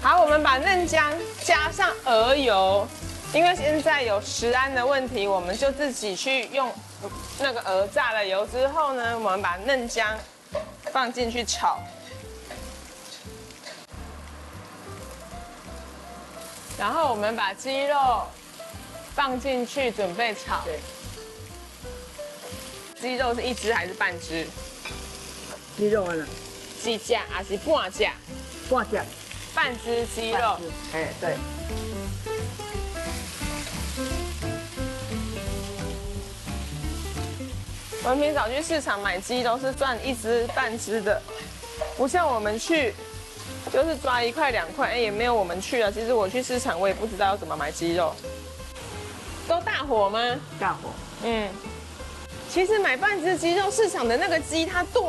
好，我们把嫩姜加上鹅油，因为现在有食安的问题，我们就自己去用那个鹅炸了油之后呢，我们把嫩姜放进去炒。然后我们把鸡肉放进去准备炒。 对。 鸡肉是一只还是半只？ 鸡肉呢？ 鸡架还是半架？ 半只。 半只鸡肉。 哎，对。 我们平常去市场买鸡都是算一只半只的，不像我们去就是抓1块2块，哎，也没有我们去啊。其实我去市场我也不知道要怎么买鸡肉。都大火吗？ 大火。 嗯。其实买半只鸡肉，市场的那个鸡它剁